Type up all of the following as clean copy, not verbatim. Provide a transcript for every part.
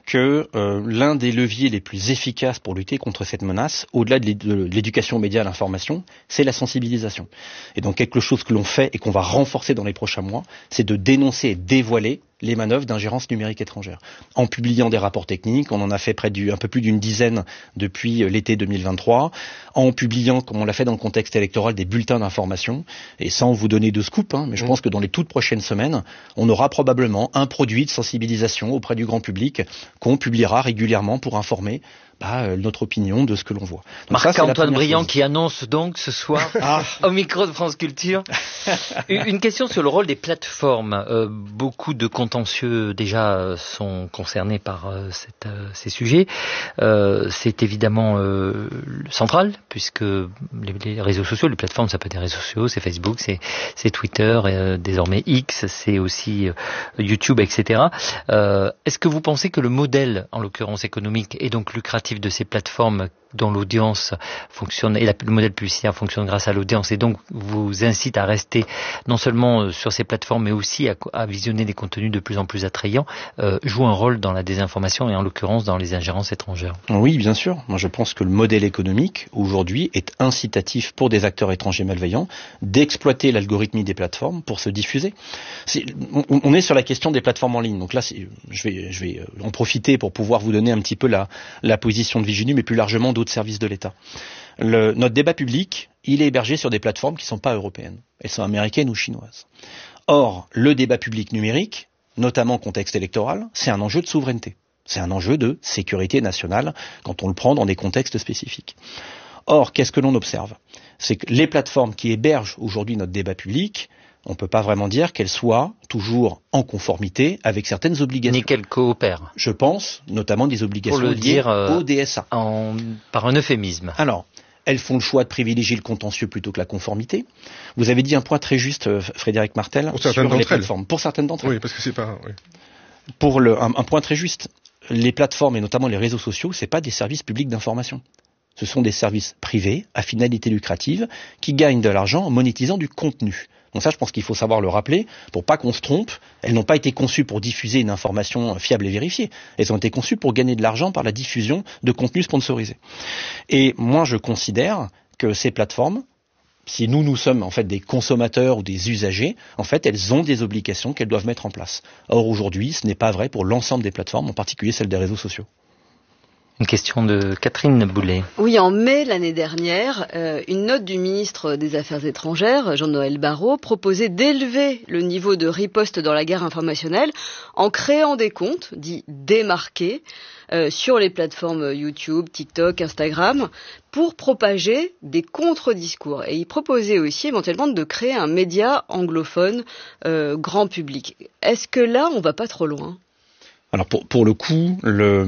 que l'un des leviers les plus efficaces pour lutter contre cette menace, au-delà de l'éducation aux médias, à l'information, c'est la sensibilisation. Et donc quelque chose que l'on fait et qu'on va renforcer dans les prochains mois, c'est de dénoncer et dévoiler les manœuvres d'ingérence numérique étrangère. En publiant des rapports techniques, on en a fait un peu plus d'une dizaine depuis l'été 2023, en publiant, comme on l'a fait dans le contexte électoral, des bulletins d'information, et sans vous donner de scoop, mais je pense que dans les toutes prochaines semaines, on aura probablement un produit de sensibilisation auprès du grand public qu'on publiera régulièrement pour informer notre opinion de ce que l'on voit. Donc Marc-Antoine Briand qui annonce donc ce soir au micro de France Culture une question sur le rôle des plateformes. Beaucoup de contentieux déjà sont concernés par ces sujets. C'est évidemment central puisque les réseaux sociaux, les plateformes, ça peut être des réseaux sociaux, c'est Facebook, c'est Twitter, désormais X, c'est aussi YouTube, etc. Est-ce que vous pensez que le modèle, en l'occurrence économique, est donc lucratif de ces plateformes dont l'audience fonctionne, et le modèle publicitaire fonctionne grâce à l'audience, et donc vous incite à rester non seulement sur ces plateformes, mais aussi à visionner des contenus de plus en plus attrayants, joue un rôle dans la désinformation, et en l'occurrence dans les ingérences étrangères? Oui, bien sûr. Moi, je pense que le modèle économique, aujourd'hui, est incitatif pour des acteurs étrangers malveillants d'exploiter l'algorithmie des plateformes pour se diffuser. On est sur la question des plateformes en ligne. Donc là, je vais en profiter pour pouvoir vous donner un petit peu la position de Viginu, mais plus largement d'autres services de l'État. Notre débat public, il est hébergé sur des plateformes qui ne sont pas européennes. Elles sont américaines ou chinoises. Or, le débat public numérique, notamment en contexte électoral, c'est un enjeu de souveraineté. C'est un enjeu de sécurité nationale quand on le prend dans des contextes spécifiques. Or, qu'est-ce que l'on observe? C'est que les plateformes qui hébergent aujourd'hui notre débat public, on ne peut pas vraiment dire qu'elles soient toujours en conformité avec certaines obligations. Ni qu'elles coopèrent. Je pense notamment des obligations liées au DSA. Par un euphémisme. Alors, elles font le choix de privilégier le contentieux plutôt que la conformité. Vous avez dit un point très juste, Frédéric Martel, sur les plateformes. Pour certaines d'entre elles. Oui, parce que c'est pas... Oui. Pour un point très juste, les plateformes et notamment les réseaux sociaux, c'est pas des services publics d'information. Ce sont des services privés à finalité lucrative qui gagnent de l'argent en monétisant du contenu. Donc ça, je pense qu'il faut savoir le rappeler pour pas qu'on se trompe. Elles n'ont pas été conçues pour diffuser une information fiable et vérifiée. Elles ont été conçues pour gagner de l'argent par la diffusion de contenus sponsorisés. Et moi, je considère que ces plateformes, si nous sommes en fait des consommateurs ou des usagers, en fait, elles ont des obligations qu'elles doivent mettre en place. Or, aujourd'hui, ce n'est pas vrai pour l'ensemble des plateformes, en particulier celles des réseaux sociaux. Une question de Catherine Boulet. Oui, en mai l'année dernière, une note du ministre des Affaires étrangères, Jean-Noël Barrot, proposait d'élever le niveau de riposte dans la guerre informationnelle en créant des comptes, dits démarqués, sur les plateformes YouTube, TikTok, Instagram, pour propager des contre-discours. Et il proposait aussi éventuellement de créer un média anglophone grand public. Est-ce que là, on va pas trop loin ? Alors pour le coup,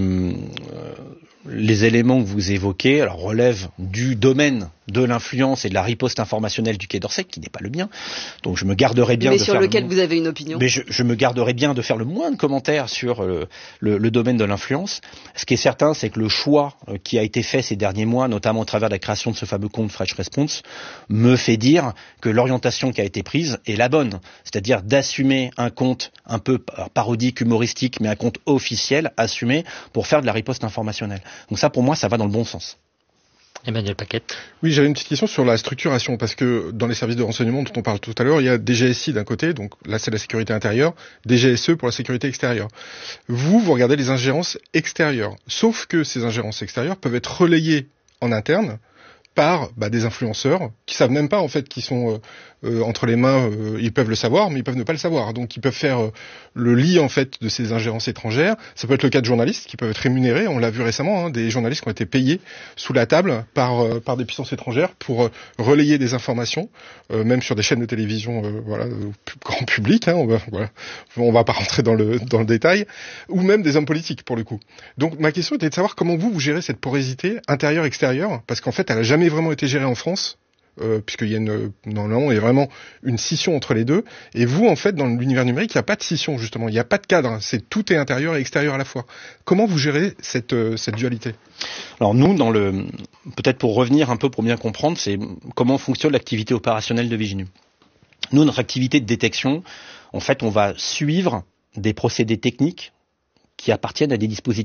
les éléments que vous évoquez relèvent du domaine de l'influence et de la riposte informationnelle du Quai d'Orsay, qui n'est pas le mien. Donc je me garderai bien mais sur lequel vous avez une opinion. Mais je me garderai bien de faire le moins de commentaires sur le domaine de l'influence. Ce qui est certain, c'est que le choix qui a été fait ces derniers mois, notamment au travers de la création de ce fameux compte Fresh Response, me fait dire que l'orientation qui a été prise est la bonne. C'est-à-dire d'assumer un compte un peu parodique, humoristique, mais un compte officiel assumé pour faire de la riposte informationnelle. Donc ça, pour moi, ça va dans le bon sens. Emmanuel Paquette. Oui, j'avais une petite question sur la structuration, parce que dans les services de renseignement dont on parle tout à l'heure, il y a DGSI d'un côté, donc là c'est la sécurité intérieure, DGSE pour la sécurité extérieure. Vous regardez les ingérences extérieures, sauf que ces ingérences extérieures peuvent être relayées en interne par des influenceurs qui savent même pas en fait qu'ils sont entre les mains, ils peuvent le savoir, mais ils peuvent ne pas le savoir. Donc ils peuvent faire le lit en fait de ces ingérences étrangères. Ça peut être le cas de journalistes qui peuvent être rémunérés. On l'a vu récemment, des journalistes qui ont été payés sous la table par des puissances étrangères pour relayer des informations, même sur des chaînes de télévision, grand public. On va pas rentrer dans le détail, ou même des hommes politiques pour le coup. Donc ma question était de savoir comment vous gérez cette porosité intérieure-extérieure, parce qu'en fait elle a jamais vraiment été gérée en France. Puisqu'il y a normalement il y a vraiment une scission entre les deux, et vous en fait dans l'univers numérique il n'y a pas de scission justement, il n'y a pas de cadre, tout est intérieur et extérieur à la fois. Comment vous gérez cette dualité? Alors nous, peut-être pour revenir un peu pour bien comprendre, c'est comment fonctionne l'activité opérationnelle de Viginu. Nous, notre activité de détection, en fait on va suivre des procédés techniques qui appartiennent à des dispositifs